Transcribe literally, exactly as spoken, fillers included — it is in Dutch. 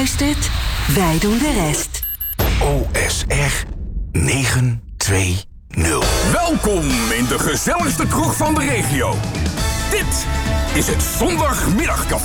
luistert, wij doen de rest. O S R negen twee nul. Welkom in de gezelligste kroeg van de regio. Dit is het Zondagmiddagcafé.